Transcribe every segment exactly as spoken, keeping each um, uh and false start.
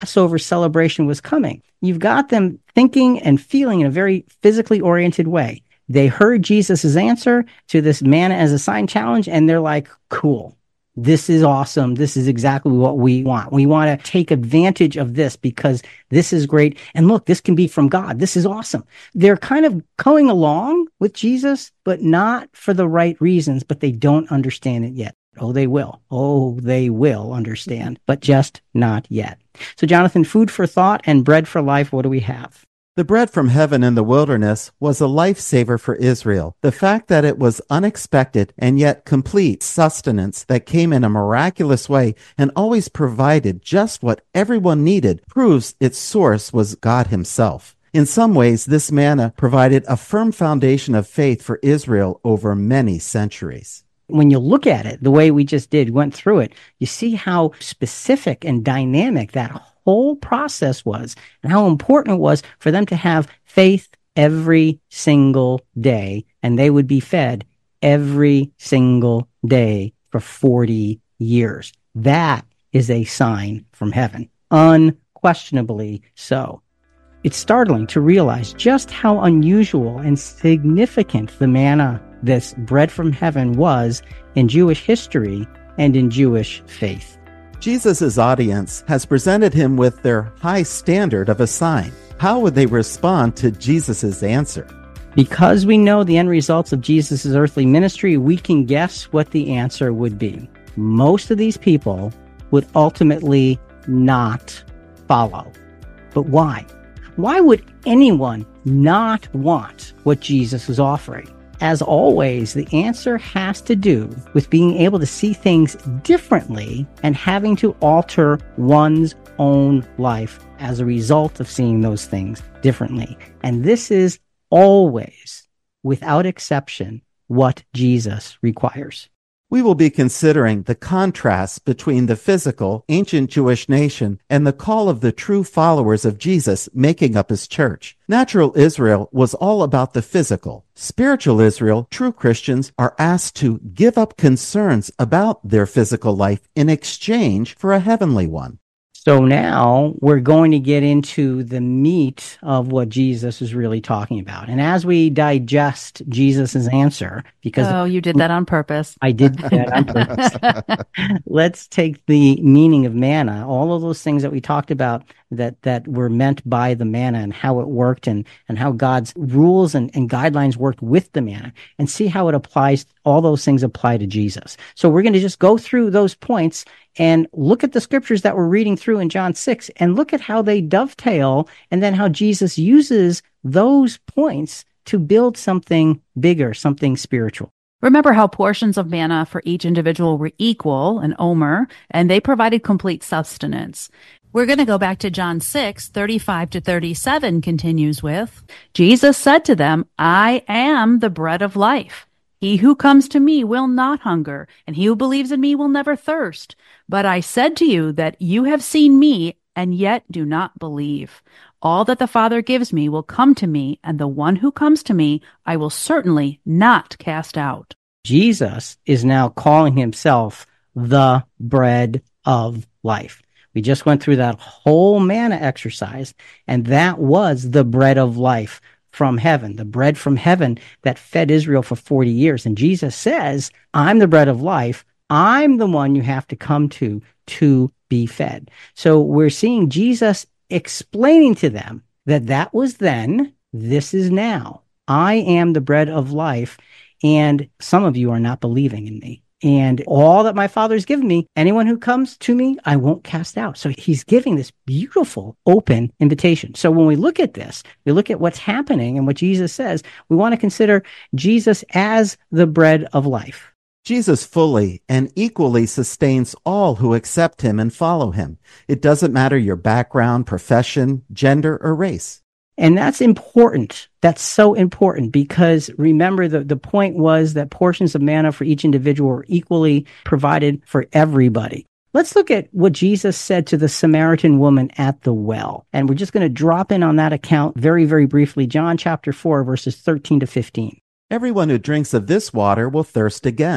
Passover celebration was coming. You've got them thinking and feeling in a very physically oriented way. They heard Jesus' answer to this manna as a sign challenge, and they're like, cool. This is awesome. This is exactly what we want. We want to take advantage of this because this is great. And look, this can be from God. This is awesome. They're kind of going along with Jesus, but not for the right reasons, but they don't understand it yet. Oh, they will. Oh, they will understand, but just not yet. So, Jonathan, food for thought and bread for life, what do we have? The bread from heaven in the wilderness was a lifesaver for Israel. The fact that it was unexpected and yet complete sustenance that came in a miraculous way and always provided just what everyone needed proves its source was God himself. In some ways, this manna provided a firm foundation of faith for Israel over many centuries. When you look at it, the way we just did, went through it, you see how specific and dynamic that whole process was and how important it was for them to have faith every single day, and they would be fed every single day for forty years. That is a sign from heaven, unquestionably so. It's startling to realize just how unusual and significant the manna, this bread from heaven, was in Jewish history and in Jewish faith. Jesus' audience has presented him with their high standard of a sign. How would they respond to Jesus' answer? Because we know the end results of Jesus' earthly ministry, we can guess what the answer would be. Most of these people would ultimately not follow. But why? Why would anyone not want what Jesus was offering? As always, the answer has to do with being able to see things differently and having to alter one's own life as a result of seeing those things differently. And this is always, without exception, what Jesus requires. We will be considering the contrast between the physical, ancient Jewish nation and the call of the true followers of Jesus making up his church. Natural Israel was all about the physical. Spiritual Israel, true Christians, are asked to give up concerns about their physical life in exchange for a heavenly one. So now we're going to get into the meat of what Jesus is really talking about. And as we digest Jesus' answer, because... Oh, you did that on purpose. I did that on purpose. Let's take the meaning of manna, all of those things that we talked about that, that were meant by the manna and how it worked and, and how God's rules and, and guidelines worked with the manna, and see how it applies, all those things apply to Jesus. So we're going to just go through those points and look at the scriptures that we're reading through in John six and look at how they dovetail and then how Jesus uses those points to build something bigger, something spiritual. Remember how portions of manna for each individual were equal, an omer, and they provided complete sustenance. We're going to go back to John six, thirty-five to thirty-seven continues with, Jesus said to them, I am the bread of life. He who comes to me will not hunger, and he who believes in me will never thirst. But I said to you that you have seen me, and yet do not believe. All that the Father gives me will come to me, and the one who comes to me I will certainly not cast out. Jesus is now calling himself the bread of life. We just went through that whole manna exercise, and that was the bread of life from heaven, the bread from heaven that fed Israel for forty years. And Jesus says, I'm the bread of life. I'm the one you have to come to to be fed. So we're seeing Jesus explaining to them that that was then, this is now. I am the bread of life, and some of you are not believing in me. And all that my Father's given me, anyone who comes to me, I won't cast out. So he's giving this beautiful open invitation. So when we look at this, we look at what's happening and what Jesus says, we want to consider Jesus as the bread of life. Jesus fully and equally sustains all who accept him and follow him. It doesn't matter your background, profession, gender, or race. And that's important. That's so important because remember, the, the point was that portions of manna for each individual were equally provided for everybody. Let's look at what Jesus said to the Samaritan woman at the well. And we're just going to drop in on that account very, very briefly. John chapter four, verses thirteen to fifteen. Everyone who drinks of this water will thirst again.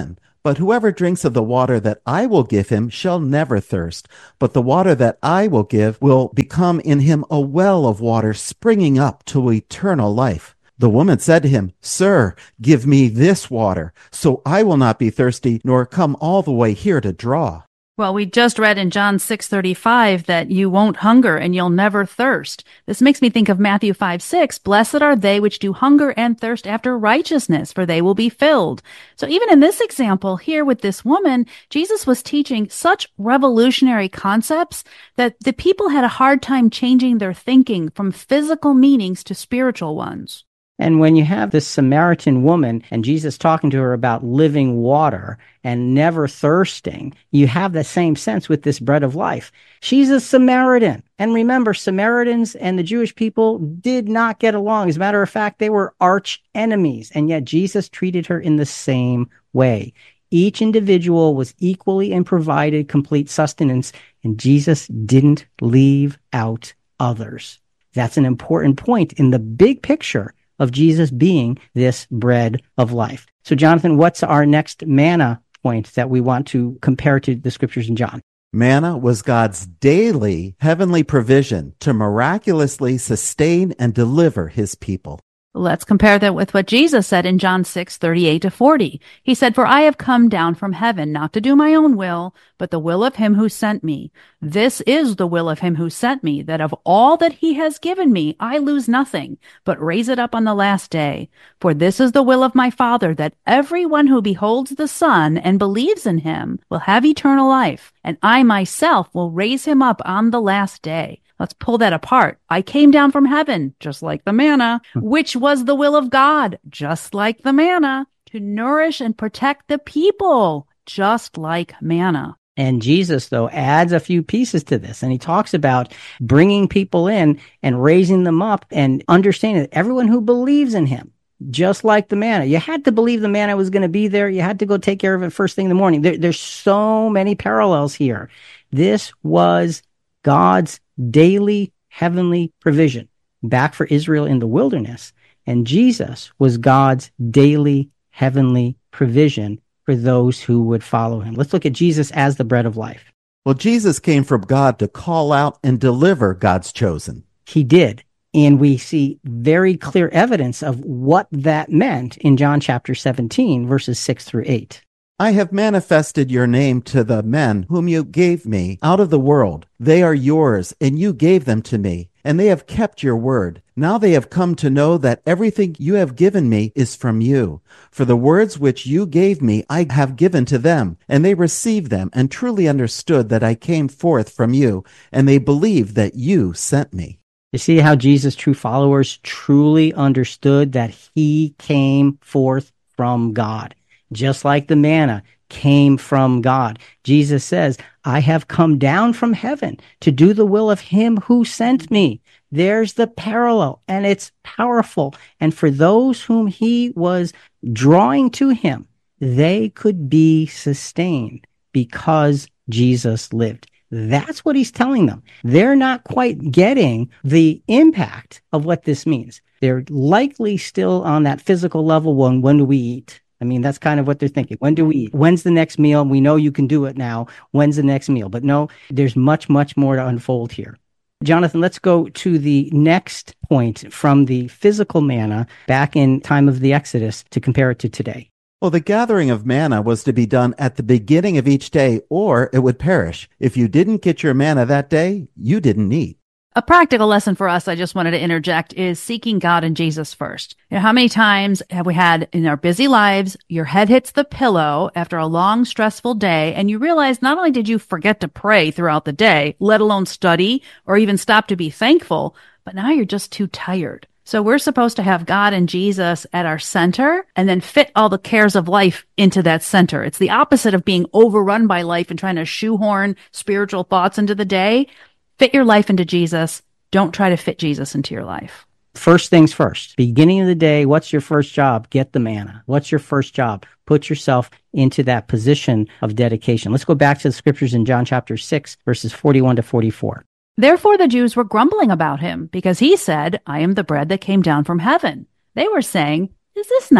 But whoever drinks of the water that I will give him shall never thirst. But the water that I will give will become in him a well of water springing up to eternal life. The woman said to him, Sir, give me this water, so I will not be thirsty, nor come all the way here to draw. Well, we just read in John six thirty-five that you won't hunger and you'll never thirst. This makes me think of Matthew five six. Blessed are they which do hunger and thirst after righteousness, for they will be filled. So even in this example here with this woman, Jesus was teaching such revolutionary concepts that the people had a hard time changing their thinking from physical meanings to spiritual ones. And when you have this Samaritan woman and Jesus talking to her about living water and never thirsting, you have the same sense with this bread of life. She's a Samaritan. And remember, Samaritans and the Jewish people did not get along. As a matter of fact, they were arch enemies. And yet Jesus treated her in the same way. Each individual was equally and provided complete sustenance, and Jesus didn't leave out others. That's an important point in the big picture of Jesus being this bread of life. So, Jonathan, what's our next manna point that we want to compare to the scriptures in John? Manna was God's daily heavenly provision to miraculously sustain and deliver his people. Let's compare that with what Jesus said in John six thirty-eight to forty. He said, For I have come down from heaven, not to do my own will, but the will of him who sent me. This is the will of him who sent me, that of all that he has given me, I lose nothing, but raise it up on the last day. For this is the will of my Father, that everyone who beholds the Son and believes in him will have eternal life, and I myself will raise him up on the last day. Let's pull that apart. I came down from heaven, just like the manna, which was the will of God, just like the manna, to nourish and protect the people, just like manna. And Jesus, though, adds a few pieces to this. And he talks about bringing people in and raising them up and understanding that everyone who believes in him, just like the manna. You had to believe the manna was going to be there. You had to go take care of it first thing in the morning. There, there's so many parallels here. This was God's daily heavenly provision back for Israel in the wilderness. And Jesus was God's daily heavenly provision for those who would follow him. Let's look at Jesus as the bread of life. Well, Jesus came from God to call out and deliver God's chosen. He did. And we see very clear evidence of what that meant in John chapter seventeen, verses six through eight. I have manifested your name to the men whom you gave me out of the world. They are yours, and you gave them to me, and they have kept your word. Now they have come to know that everything you have given me is from you. For the words which you gave me I have given to them, and they received them, and truly understood that I came forth from you, and they believed that you sent me. You see how Jesus' true followers truly understood that he came forth from God. Just like the manna came from God. Jesus says, I have come down from heaven to do the will of him who sent me. There's the parallel, and it's powerful. And for those whom he was drawing to him, they could be sustained because Jesus lived. That's what he's telling them. They're not quite getting the impact of what this means. They're likely still on that physical level. When, when do we eat? I mean, that's kind of what they're thinking. When do we eat? When's the next meal? We know you can do it now. When's the next meal? But no, there's much, much more to unfold here. Jonathan, let's go to the next point from the physical manna back in time of the Exodus to compare it to today. Well, the gathering of manna was to be done at the beginning of each day, or it would perish. If you didn't get your manna that day, you didn't eat. A practical lesson for us, I just wanted to interject, is seeking God and Jesus first. You know, how many times have we had in our busy lives, your head hits the pillow after a long, stressful day, and you realize not only did you forget to pray throughout the day, let alone study or even stop to be thankful, but now you're just too tired. So we're supposed to have God and Jesus at our center and then fit all the cares of life into that center. It's the opposite of being overrun by life and trying to shoehorn spiritual thoughts into the day. Fit your life into Jesus. Don't try to fit Jesus into your life. First things first. Beginning of the day, what's your first job? Get the manna. What's your first job? Put yourself into that position of dedication. Let's go back to the scriptures in John chapter six, verses forty-one to forty-four. Therefore the Jews were grumbling about him, because he said, I am the bread that came down from heaven. They were saying, is this not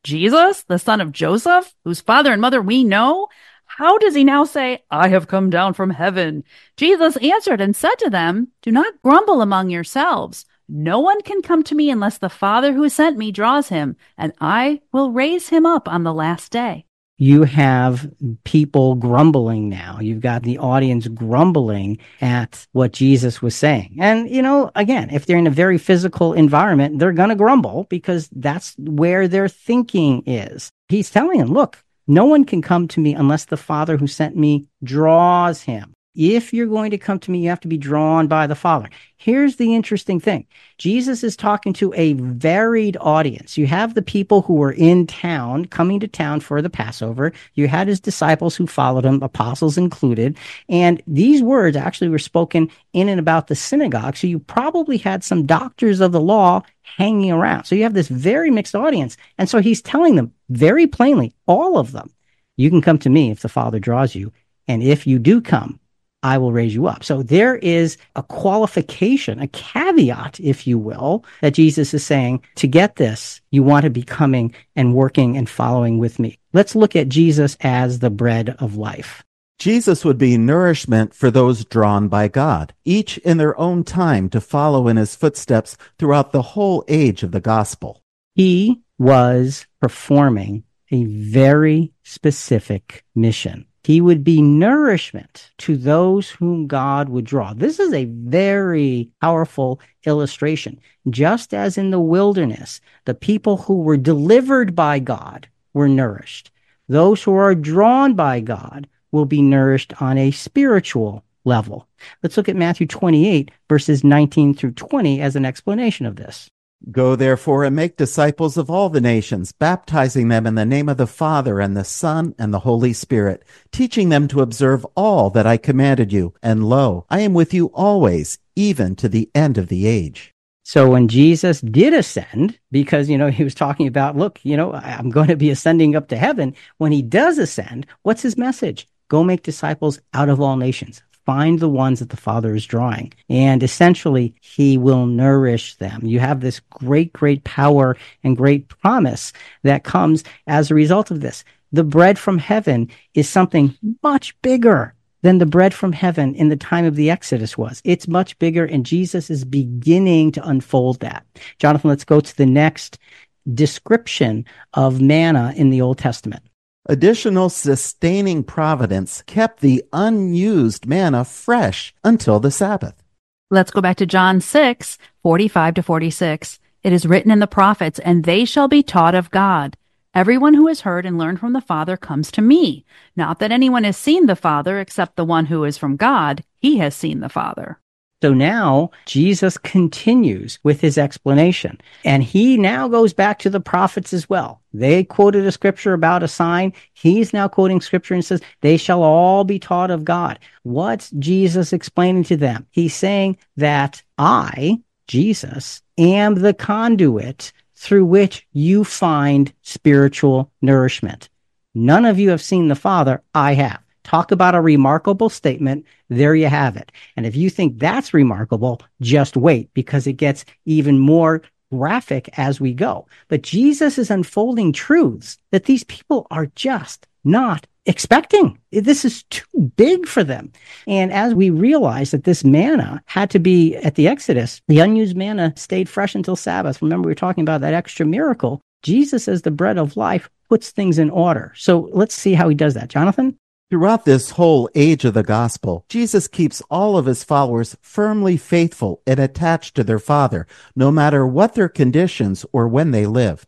Jesus, the son of Joseph, whose father and mother we know? How does he now say, I have come down from heaven? Jesus answered and said to them, do not grumble among yourselves. No one can come to me unless the Father who sent me draws him, and I will raise him up on the last day. You have people grumbling now. You've got the audience grumbling at what Jesus was saying. And, you know, again, if they're in a very physical environment, they're going to grumble because that's where their thinking is. He's telling them, look, no one can come to me unless the Father who sent me draws him. If you're going to come to me, you have to be drawn by the Father. Here's the interesting thing. Jesus is talking to a varied audience. You have the people who were in town, coming to town for the Passover. You had his disciples who followed him, apostles included. And these words actually were spoken in and about the synagogue. So you probably had some doctors of the law hanging around. So you have this very mixed audience. And so he's telling them very plainly, all of them, you can come to me if the Father draws you. And if you do come, I will raise you up. So there is a qualification, a caveat, if you will, that Jesus is saying, to get this, you want to be coming and working and following with me. Let's look at Jesus as the bread of life. Jesus would be nourishment for those drawn by God, each in their own time to follow in his footsteps throughout the whole age of the gospel. He was performing a very specific mission. He would be nourishment to those whom God would draw. This is a very powerful illustration. Just as in the wilderness, the people who were delivered by God were nourished. Those who are drawn by God will be nourished on a spiritual level. Let's look at Matthew twenty-eight, verses nineteen through twenty as an explanation of this. Go therefore and make disciples of all the nations, baptizing them in the name of the Father and the Son and the Holy Spirit, teaching them to observe all that I commanded you. And lo, I am with you always, even to the end of the age. So when Jesus did ascend, because, you know, he was talking about, look, you know, I'm going to be ascending up to heaven. When he does ascend, what's his message? Go make disciples out of all nations. Find the ones that the Father is drawing. And essentially, he will nourish them. You have this great, great power and great promise that comes as a result of this. The bread from heaven is something much bigger than the bread from heaven in the time of the Exodus was. It's much bigger, and Jesus is beginning to unfold that. Jonathan, let's go to the next description of manna in the Old Testament. Additional sustaining providence kept the unused manna fresh until the Sabbath. Let's go back to John six, forty-five to forty-six. It is written in the prophets, and they shall be taught of God. Everyone who has heard and learned from the Father comes to me. Not that anyone has seen the Father except the one who is from God. He has seen the Father. So now Jesus continues with his explanation, and he now goes back to the prophets as well. They quoted a scripture about a sign. He's now quoting scripture and says, they shall all be taught of God. What's Jesus explaining to them? He's saying that I, Jesus, am the conduit through which you find spiritual nourishment. None of you have seen the Father. I have. Talk about a remarkable statement. There you have it. And if you think that's remarkable, just wait, because it gets even more graphic as we go. But Jesus is unfolding truths that these people are just not expecting. This is too big for them. And as we realize that this manna had to be at the Exodus, the unused manna stayed fresh until Sabbath. Remember, we were talking about that extra miracle. Jesus, as the bread of life, puts things in order. So let's see how he does that. Jonathan? Throughout this whole age of the gospel, Jesus keeps all of his followers firmly faithful and attached to their Father, no matter what their conditions or when they lived.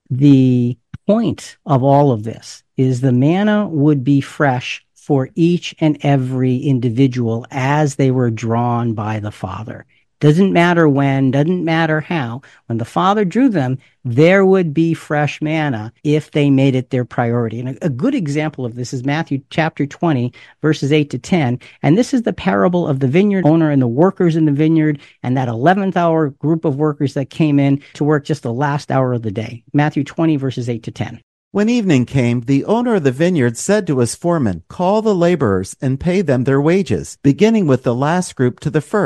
The point of all of this is the manna would be fresh for each and every individual as they were drawn by the Father. Doesn't matter when, doesn't matter how. When the Father drew them, there would be fresh manna if they made it their priority. And a, a good example of this is Matthew chapter twenty, verses eight to ten. And this is the parable of the vineyard owner and the workers in the vineyard and that eleventh hour group of workers that came in to work just the last hour of the day. Matthew twenty, verses eight to ten. When evening came, the owner of the vineyard said to his foreman, call the laborers and pay them their wages, beginning with the last group to the first.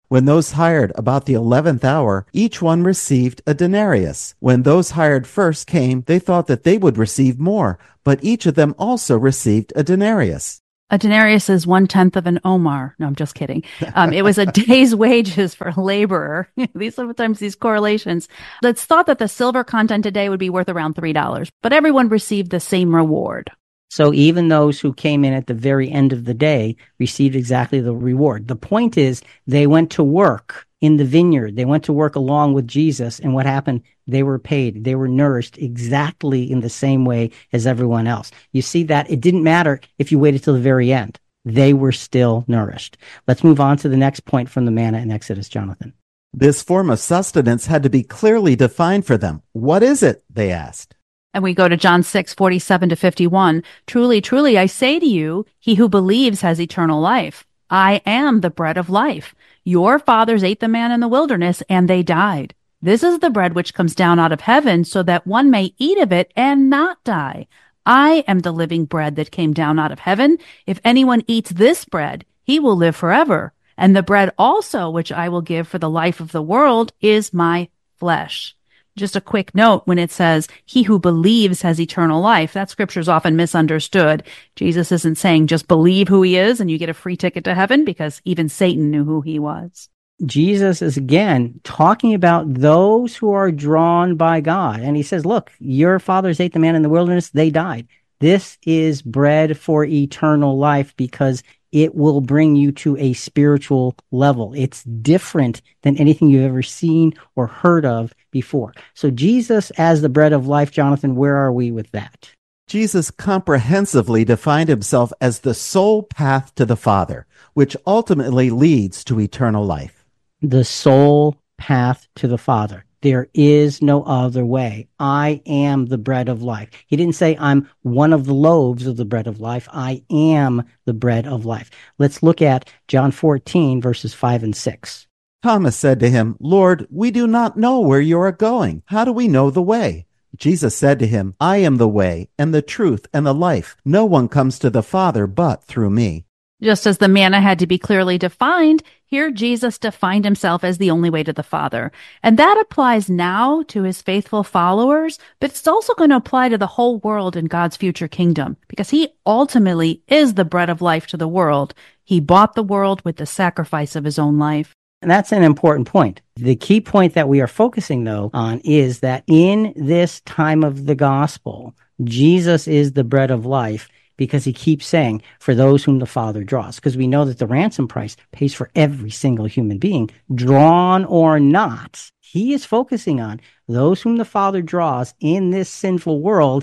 When those hired about the eleventh hour, each one received a denarius. When those hired first came, they thought that they would receive more, but each of them also received a denarius. A denarius is one-tenth of an omer. No, I'm just kidding. Um, it was a day's wages for a laborer. These sometimes these correlations. It's thought that the silver content today would be worth around three dollars, but everyone received the same reward. So even those who came in at the very end of the day received exactly the reward. The point is they went to work in the vineyard. They went to work along with Jesus. And what happened? They were paid. They were nourished exactly in the same way as everyone else. You see that it didn't matter if you waited till the very end. They were still nourished. Let's move on to the next point from the manna in Exodus, Jonathan. This form of sustenance had to be clearly defined for them. What is it? They asked. And we go to John six, forty-seven to fifty-one. Truly, truly, I say to you, he who believes has eternal life. I am the bread of life. Your fathers ate the manna in the wilderness, and they died. This is the bread which comes down out of heaven, so that one may eat of it and not die. I am the living bread that came down out of heaven. If anyone eats this bread, he will live forever. And the bread also, which I will give for the life of the world, is my flesh. Just a quick note when it says, he who believes has eternal life, that scripture is often misunderstood. Jesus isn't saying just believe who he is and you get a free ticket to heaven, because even Satan knew who he was. Jesus is again talking about those who are drawn by God. And he says, look, your fathers ate the manna in the wilderness, they died. This is bread for eternal life because it will bring you to a spiritual level. It's different than anything you've ever seen or heard of before. So Jesus as the bread of life, Jonathan, where are we with that? Jesus comprehensively defined himself as the sole path to the Father, which ultimately leads to eternal life. The sole path to the Father. There is no other way. I am the bread of life. He didn't say I'm one of the loaves of the bread of life. I am the bread of life. Let's look at John fourteen, verses five and six. Thomas said to him, Lord, we do not know where you are going. How do we know the way? Jesus said to him, I am the way and the truth and the life. No one comes to the Father but through me. Just as the manna had to be clearly defined, here Jesus defined himself as the only way to the Father. And that applies now to his faithful followers, but it's also going to apply to the whole world in God's future kingdom, because he ultimately is the bread of life to the world. He bought the world with the sacrifice of his own life. And that's an important point. The key point that we are focusing, though, on is that in this time of the gospel, Jesus is the bread of life, because he keeps saying, for those whom the Father draws. Because we know that the ransom price pays for every single human being, drawn or not. He is focusing on those whom the Father draws in this sinful world,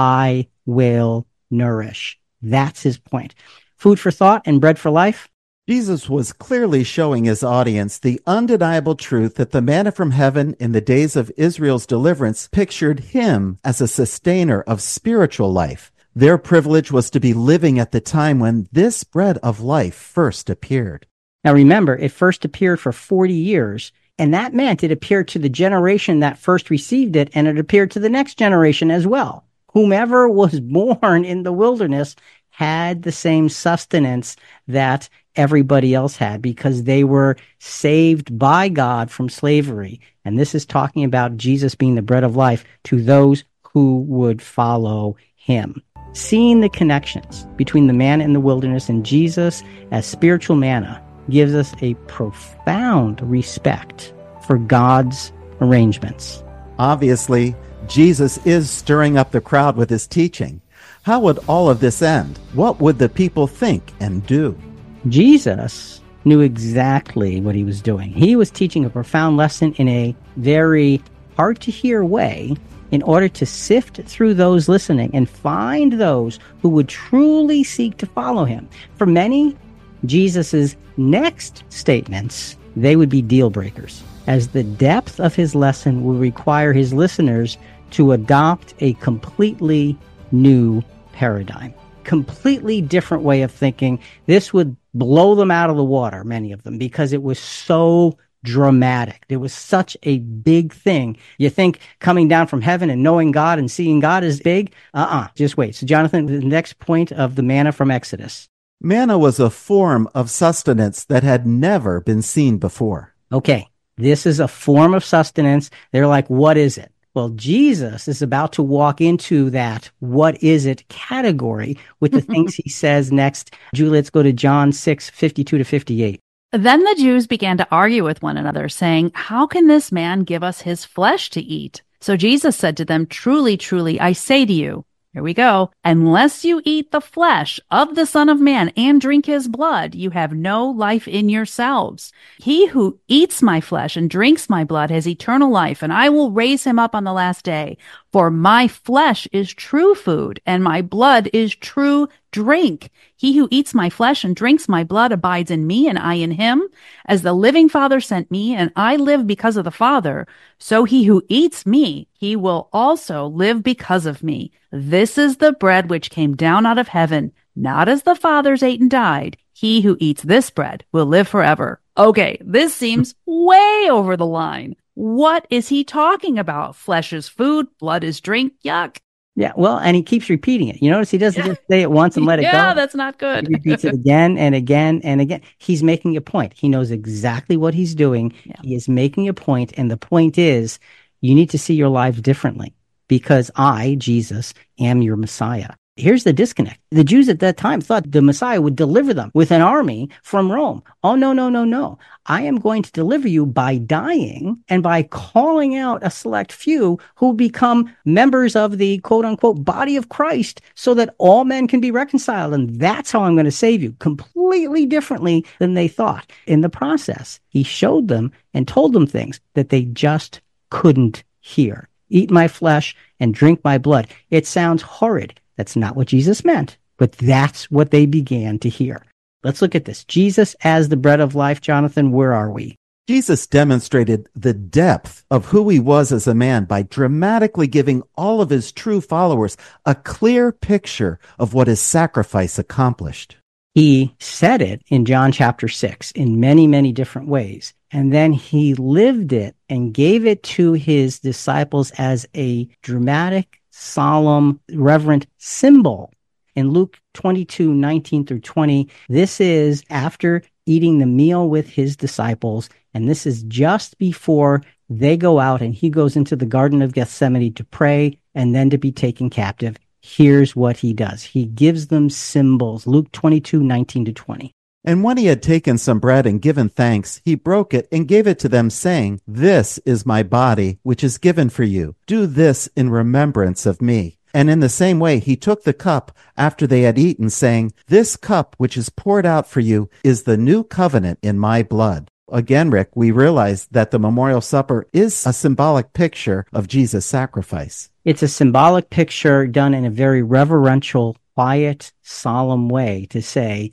I will nourish. That's his point. Food for thought and bread for life. Jesus was clearly showing his audience the undeniable truth that the manna from heaven in the days of Israel's deliverance pictured him as a sustainer of spiritual life. Their privilege was to be living at the time when this bread of life first appeared. Now remember, it first appeared for forty years, and that meant it appeared to the generation that first received it, and it appeared to the next generation as well. Whomever was born in the wilderness had the same sustenance that everybody else had, because they were saved by God from slavery. And this is talking about Jesus being the bread of life to those who would follow him. Seeing the connections between the manna in the wilderness and Jesus as spiritual manna gives us a profound respect for God's arrangements. Obviously, Jesus is stirring up the crowd with his teaching. How would all of this end? What would the people think and do? Jesus knew exactly what he was doing. He was teaching a profound lesson in a very hard-to-hear way, in order to sift through those listening and find those who would truly seek to follow him. For many, Jesus's next statements, they would be deal breakers, as the depth of his lesson would require his listeners to adopt a completely new paradigm, completely different way of thinking. This would blow them out of the water, many of them, because it was so dramatic. There was such a big thing. You think coming down from heaven and knowing God and seeing God is big? Uh-uh. Just wait. So, Jonathan, the next point of the manna from Exodus. Manna was a form of sustenance that had never been seen before. Okay, this is a form of sustenance. They're like, what is it? Well, Jesus is about to walk into that what is it category with the things he says next. Julie, let's go to John six, fifty-two to fifty-eight. Then the Jews began to argue with one another, saying, "How can this man give us his flesh to eat?" So Jesus said to them, "Truly, truly, I say to you," here we go, "unless you eat the flesh of the Son of Man and drink his blood, you have no life in yourselves. He who eats my flesh and drinks my blood has eternal life, and I will raise him up on the last day. For my flesh is true food, and my blood is true drink. He who eats my flesh and drinks my blood abides in me, and I in him. As the living Father sent me, and I live because of the Father, so he who eats me, he will also live because of me. This is the bread which came down out of heaven, not as the fathers ate and died. He who eats this bread will live forever." Okay, this seems way over the line. What is he talking about? Flesh is food, blood is drink. Yuck. Yeah, well, and he keeps repeating it. You notice he doesn't Yeah. just say it once and let it yeah, go. Yeah, that's not good. He repeats it again and again and again. He's making a point. He knows exactly what he's doing. Yeah. He is making a point, and the point is you need to see your life differently because I, Jesus, am your Messiah. Here's the disconnect. The Jews at that time thought the Messiah would deliver them with an army from Rome. Oh, no, no, no, no. I am going to deliver you by dying and by calling out a select few who become members of the quote unquote body of Christ so that all men can be reconciled. And that's how I'm going to save you, completely differently than they thought. In the process, he showed them and told them things that they just couldn't hear. Eat my flesh and drink my blood. It sounds horrid. That's not what Jesus meant, but that's what they began to hear. Let's look at this. Jesus as the bread of life. Jonathan, where are we? Jesus demonstrated the depth of who he was as a man by dramatically giving all of his true followers a clear picture of what his sacrifice accomplished. He said it in John chapter six in many, many different ways. And then he lived it and gave it to his disciples as a dramatic, solemn, reverent symbol. In Luke twenty-two, nineteen through twenty, this is after eating the meal with his disciples, and this is just before they go out and he goes into the Garden of Gethsemane to pray and then to be taken captive. Here's what he does. He gives them symbols. Luke twenty-two, nineteen to twenty. And when he had taken some bread and given thanks, he broke it and gave it to them, saying, "This is my body, which is given for you. Do this in remembrance of me." And in the same way, he took the cup after they had eaten, saying, "This cup which is poured out for you is the new covenant in my blood." Again, Rick, we realize that the memorial supper is a symbolic picture of Jesus' sacrifice. It's a symbolic picture done in a very reverential, quiet, solemn way to say,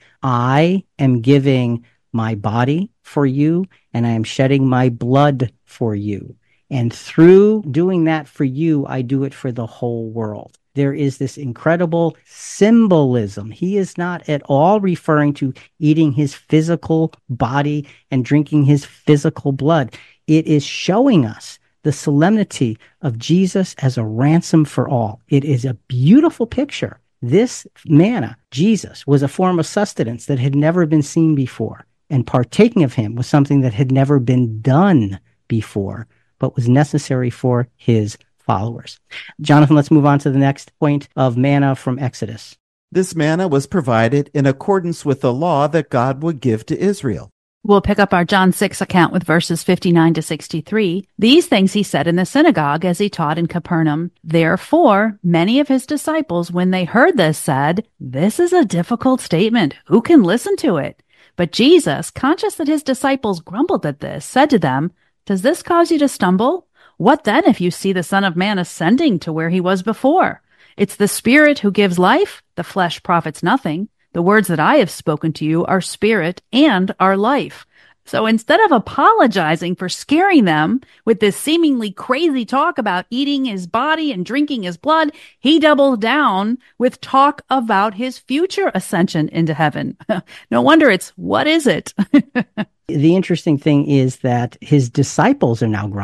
I am giving my body for you, and I am shedding my blood for you. And through doing that for you, I do it for the whole world. There is this incredible symbolism. He is not at all referring to eating his physical body and drinking his physical blood. It is showing us the solemnity of Jesus as a ransom for all. It is a beautiful picture. This manna, Jesus, was a form of sustenance that had never been seen before. And partaking of him was something that had never been done before, but was necessary for his followers. Jonathan, let's move on to the next point of manna from Exodus. This manna was provided in accordance with the law that God would give to Israel. We'll pick up our John six account with verses fifty-nine to sixty-three. These things he said in the synagogue as he taught in Capernaum. Therefore, many of his disciples, when they heard this, said, "This is a difficult statement. Who can listen to it?" But Jesus, conscious that his disciples grumbled at this, said to them, "Does this cause you to stumble? What then if you see the Son of Man ascending to where he was before? It's the Spirit who gives life. The flesh profits nothing. The words that I have spoken to you are spirit and are life." So instead of apologizing for scaring them with this seemingly crazy talk about eating his body and drinking his blood, he doubled down with talk about his future ascension into heaven. No wonder it's, what is it? The interesting thing is that his disciples are now grumbling.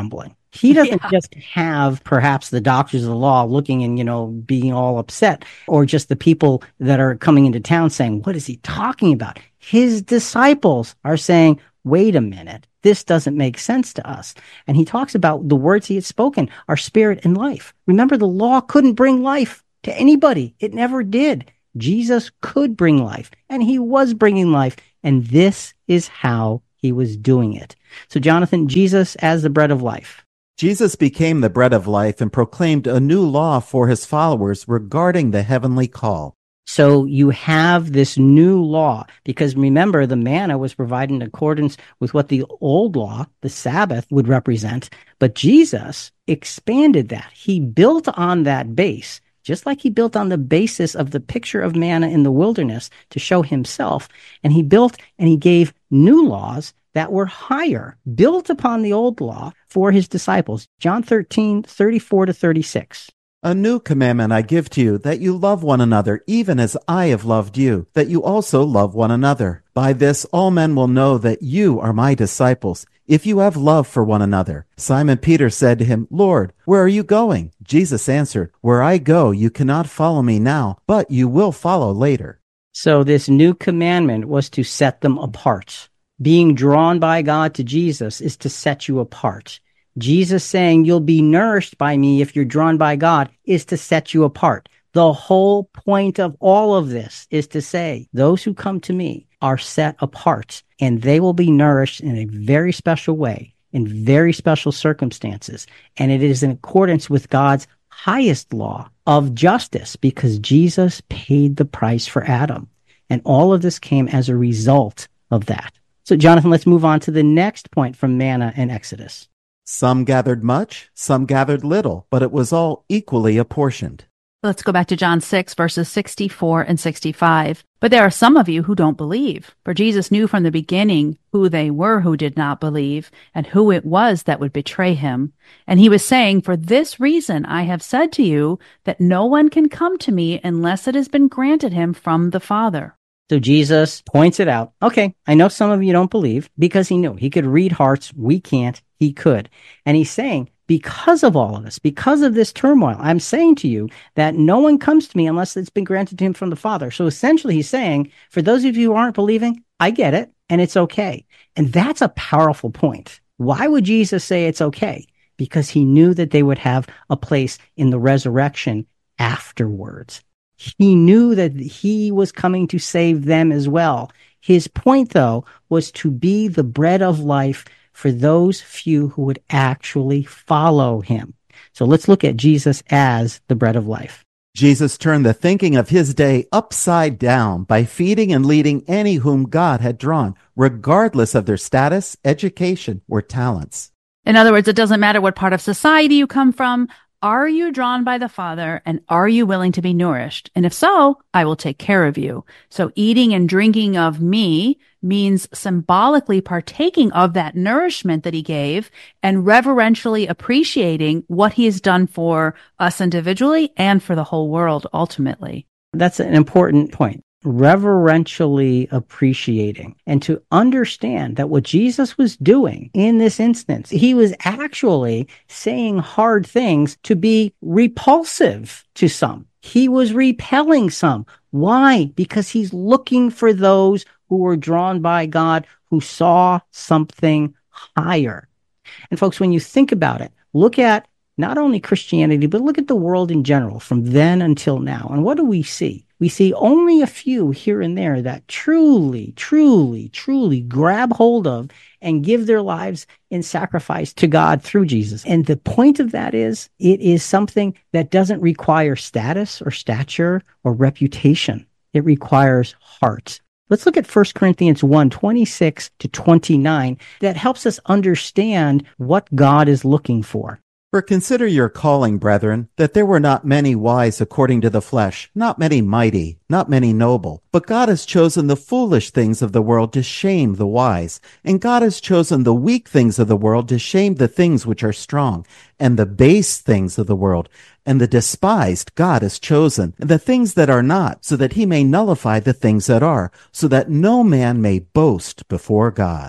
He doesn't Yeah. just have perhaps the doctors of the law looking and, you know, being all upset, or just the people that are coming into town saying, what is he talking about? His disciples are saying, wait a minute, this doesn't make sense to us. And he talks about the words he had spoken are spirit and life. Remember, the law couldn't bring life to anybody. It never did. Jesus could bring life, and he was bringing life. And this is how he was doing it. So, Jonathan, Jesus as the bread of life. Jesus became the bread of life and proclaimed a new law for his followers regarding the heavenly call. So you have this new law, because remember, the manna was provided in accordance with what the old law, the Sabbath, would represent. But Jesus expanded that. He built on that base, just like he built on the basis of the picture of manna in the wilderness to show himself. And he built and he gave new laws that were higher, built upon the old law for his disciples. John thirteen, thirty-four to thirty-six. A new commandment I give to you, that you love one another, even as I have loved you, that you also love one another. By this all men will know that you are my disciples, if you have love for one another. Simon Peter said to him, Lord, where are you going? Jesus answered, Where I go, you cannot follow me now, but you will follow later. So this new commandment was to set them apart. Being drawn by God to Jesus is to set you apart. Jesus saying you'll be nourished by me if you're drawn by God is to set you apart. The whole point of all of this is to say those who come to me are set apart, and they will be nourished in a very special way, in very special circumstances. And it is in accordance with God's highest law of justice, because Jesus paid the price for Adam. And all of this came as a result of that. So, Jonathan, let's move on to the next point from manna and Exodus. Some gathered much, some gathered little, but it was all equally apportioned. Let's go back to John six, verses sixty-four and sixty-five. But there are some of you who don't believe. For Jesus knew from the beginning who they were who did not believe, and who it was that would betray him. And he was saying, For this reason I have said to you that no one can come to me unless it has been granted him from the Father. So Jesus points it out. Okay, I know some of you don't believe, because he knew. He could read hearts. We can't. He could. And he's saying, because of all of this, because of this turmoil, I'm saying to you that no one comes to me unless it's been granted to him from the Father. So essentially he's saying, for those of you who aren't believing, I get it, and it's okay. And that's a powerful point. Why would Jesus say it's okay? Because he knew that they would have a place in the resurrection afterwards. He knew that he was coming to save them as well. His point, though, was to be the bread of life for those few who would actually follow him. So let's look at Jesus as the bread of life. Jesus turned the thinking of his day upside down by feeding and leading any whom God had drawn, regardless of their status, education, or talents. In other words, it doesn't matter what part of society you come from. Are you drawn by the Father, and are you willing to be nourished? And if so, I will take care of you. So eating and drinking of me means symbolically partaking of that nourishment that he gave and reverentially appreciating what he has done for us individually and for the whole world ultimately. That's an important point. Reverentially appreciating, and to understand that what Jesus was doing in this instance, he was actually saying hard things to be repulsive to some. He was repelling some. Why? Because he's looking for those who were drawn by God, who saw something higher. And folks, when you think about it, look at not only Christianity, but look at the world in general from then until now. And what do we see? We see only a few here and there that truly, truly, truly grab hold of and give their lives in sacrifice to God through Jesus. And the point of that is, it is something that doesn't require status or stature or reputation. It requires heart. Let's look at First Corinthians one, twenty-six to twenty-nine. That helps us understand what God is looking for. For consider your calling, brethren, that there were not many wise according to the flesh, not many mighty, not many noble. But God has chosen the foolish things of the world to shame the wise. And God has chosen the weak things of the world to shame the things which are strong, and the base things of the world. And the despised God has chosen, and the things that are not, so that he may nullify the things that are, so that no man may boast before God.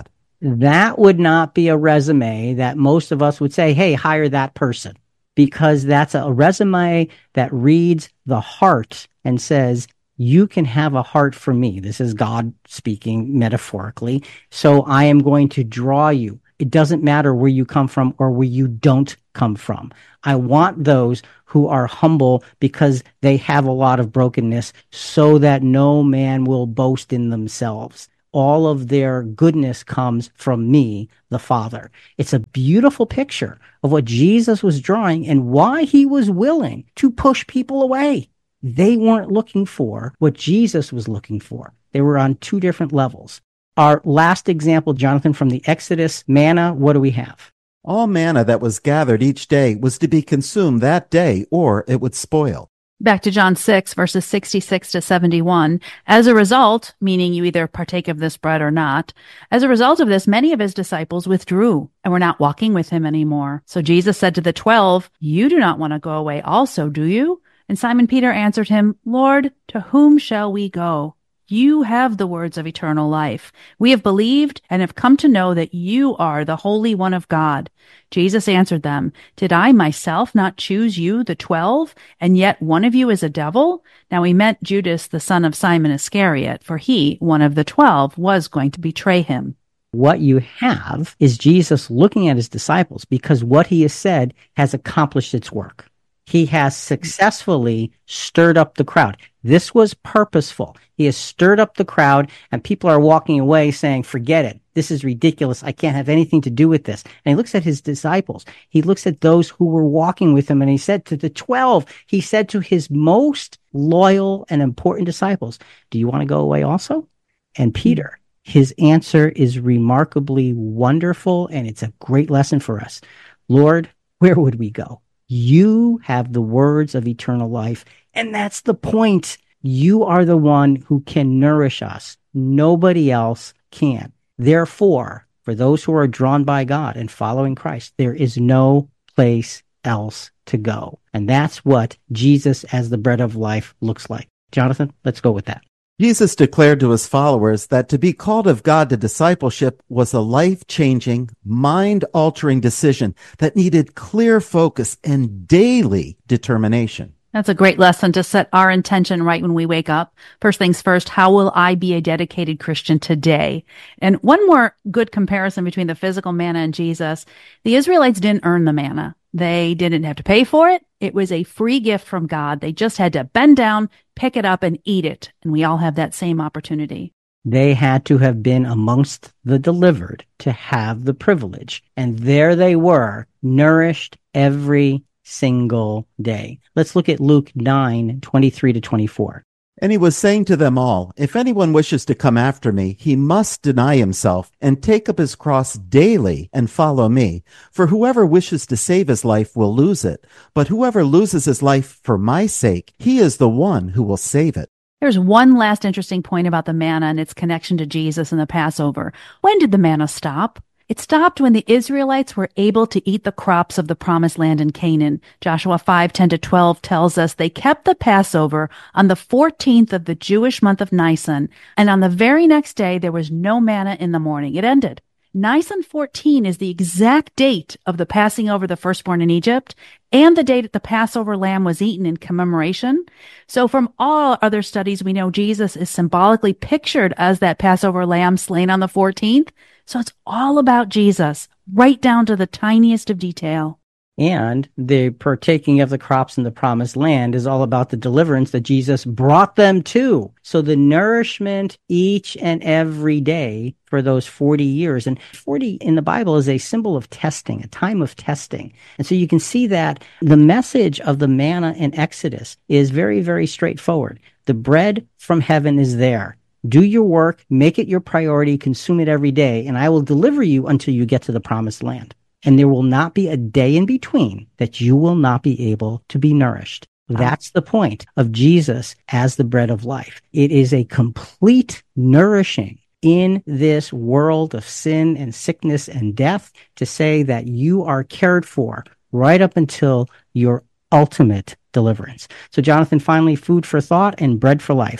that would not be a resume that most of us would say, hey, hire that person, because that's a resume that reads the heart and says, you can have a heart for me. This is God speaking metaphorically. So I am going to draw you. It doesn't matter where you come from or where you don't come from. I want those who are humble because they have a lot of brokenness, so that no man will boast in themselves. All of their goodness comes from me, the Father. It's a beautiful picture of what Jesus was drawing and why he was willing to push people away. They weren't looking for what Jesus was looking for. They were on two different levels. Our last example, Jonathan, from the Exodus, manna, what do we have? All manna that was gathered each day was to be consumed that day, or it would spoil. Back to John six, verses sixty-six to seventy-one. As a result, meaning you either partake of this bread or not, as a result of this, many of his disciples withdrew and were not walking with him anymore. So Jesus said to the twelve, you do not want to go away also, do you? And Simon Peter answered him, Lord, to whom shall we go? You have the words of eternal life. We have believed and have come to know that you are the Holy One of God. Jesus answered them, did I myself not choose you, the twelve, and yet one of you is a devil? Now he meant Judas, the son of Simon Iscariot, for he, one of the twelve, was going to betray him. What you have is Jesus looking at his disciples, because what he has said has accomplished its work. He has successfully stirred up the crowd. This was purposeful. He has stirred up the crowd, and people are walking away saying, forget it. This is ridiculous. I can't have anything to do with this. And he looks at his disciples. He looks at those who were walking with him, and he said to the twelve, he said to his most loyal and important disciples, do you want to go away also? And Peter, his answer is remarkably wonderful, and it's a great lesson for us. Lord, where would we go? You have the words of eternal life. And that's the point. You are the one who can nourish us. Nobody else can. Therefore, for those who are drawn by God and following Christ, there is no place else to go. And that's what Jesus as the bread of life looks like. Jonathan, let's go with that. Jesus declared to his followers that to be called of God to discipleship was a life-changing, mind-altering decision that needed clear focus and daily determination. That's a great lesson to set our intention right when we wake up. First things first, how will I be a dedicated Christian today? And one more good comparison between the physical manna and Jesus. The Israelites didn't earn the manna. They didn't have to pay for it. It was a free gift from God. They just had to bend down, pick it up, and eat it. And we all have that same opportunity. They had to have been amongst the delivered to have the privilege. And there they were, nourished every single day. Let's look at Luke nine, twenty-three to twenty-four. And he was saying to them all, if anyone wishes to come after me, he must deny himself and take up his cross daily and follow me. For whoever wishes to save his life will lose it. But whoever loses his life for my sake, he is the one who will save it. There's one last interesting point about the manna and its connection to Jesus and the Passover. When did the manna stop? It stopped when the Israelites were able to eat the crops of the promised land in Canaan. Joshua five, ten to twelve tells us they kept the Passover on the fourteenth of the Jewish month of Nisan, and on the very next day there was no manna in the morning. It ended. Nisan fourteen is the exact date of the passing over the firstborn in Egypt and the date that the Passover lamb was eaten in commemoration. So from all other studies, we know Jesus is symbolically pictured as that Passover lamb slain on the fourteenth. So it's all about Jesus, right down to the tiniest of detail. And the partaking of the crops in the promised land is all about the deliverance that Jesus brought them to. So the nourishment each and every day for those forty years. And forty in the Bible is a symbol of testing, a time of testing. And so you can see that the message of the manna in Exodus is very, very straightforward. The bread from heaven is there. Do your work, make it your priority, consume it every day, and I will deliver you until you get to the promised land. And there will not be a day in between that you will not be able to be nourished. That's the point of Jesus as the bread of life. It is a complete nourishing in this world of sin and sickness and death to say that you are cared for right up until your ultimate deliverance. So, Jonathan, finally, food for thought and bread for life.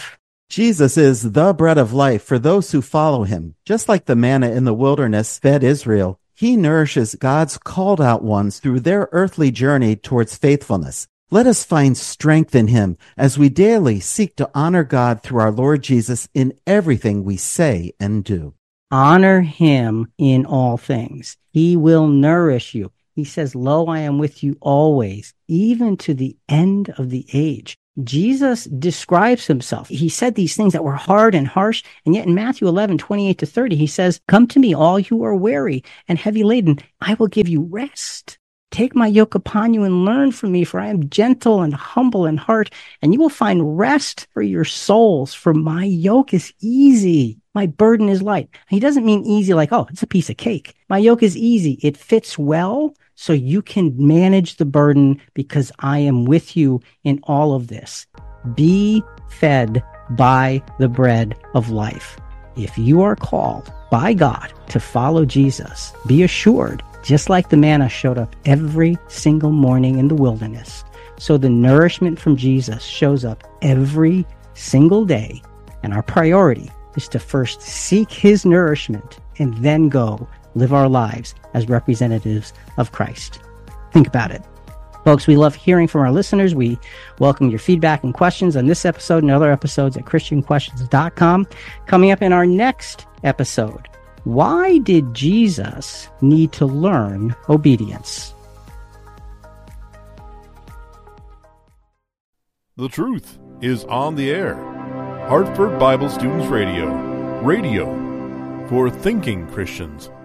Jesus is the bread of life for those who follow him. Just like the manna in the wilderness fed Israel, he nourishes God's called out ones through their earthly journey towards faithfulness. Let us find strength in him as we daily seek to honor God through our Lord Jesus in everything we say and do. Honor him in all things. He will nourish you. He says, "Lo, I am with you always, even to the end of the age." Jesus describes himself. He said these things that were hard and harsh, and yet in Matthew eleven, twenty-eight to thirty, he says, "Come to me, all you are weary and heavy laden. I will give you rest. Take my yoke upon you and learn from me, for I am gentle and humble in heart, and you will find rest for your souls, for my yoke is easy. My burden is light." He doesn't mean easy like, oh, it's a piece of cake. My yoke is easy. It fits well, so you can manage the burden because I am with you in all of this. Be fed by the bread of life. If you are called by God to follow Jesus, be assured, just like the manna showed up every single morning in the wilderness, so the nourishment from Jesus shows up every single day. And our priority is to first seek his nourishment and then go live our lives as representatives of Christ. Think about it. Folks, we love hearing from our listeners. We welcome your feedback and questions on this episode and other episodes at Christian Questions dot com. Coming up in our next episode, why did Jesus need to learn obedience? The truth is on the air. Hartford Bible Students Radio. Radio for thinking Christians.